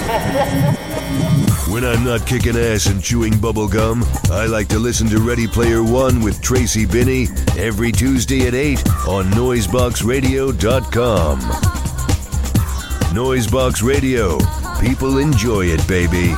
When I'm not kicking ass and chewing bubble gum, I like to listen to Ready Player One with Tracy Binney every Tuesday at 8 on NoiseboxRadio.com. Noisebox Radio. People enjoy it, baby.